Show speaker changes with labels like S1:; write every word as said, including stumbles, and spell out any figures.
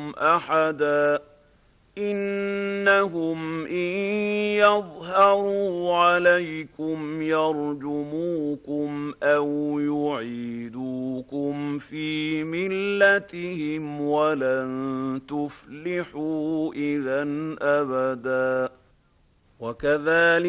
S1: منهم أحدا إنهم إن يظهروا عليكم يرجموكم أو يعيدوكم في ملتهم ولن تفلحوا إذا أبدا وكذلك